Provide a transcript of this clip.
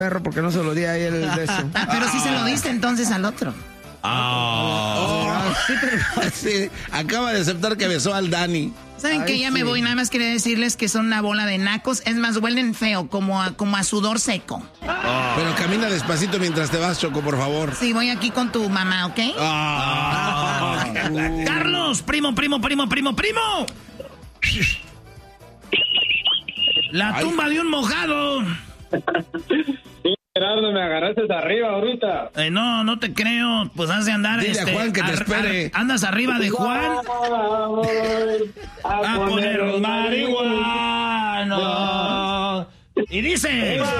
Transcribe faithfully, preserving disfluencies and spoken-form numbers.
perro porque no se lo di a él el beso. Ah, pero sí se lo diste entonces al otro. Oh. Oh. Sí, pero, sí, acaba de aceptar que besó al Dani. ¿Saben que ya sí. me voy? Nada más quería decirles que son una bola de nacos. Es más, huelen feo, como a, como a sudor seco. Oh. Pero camina despacito mientras te vas, Choco, por favor. Sí, voy aquí con tu mamá, ¿ok? Oh. Oh. Carlos, primo, primo, primo, primo, primo. La Ay. tumba de un mojado. Sí, Gerardo, me agarraste arriba ahorita. Eh, no, no te creo. Pues has de andar. Dile este, a Juan que te espere. Ar, andas arriba de Juan. A, a poner los marihuanos. Y dice.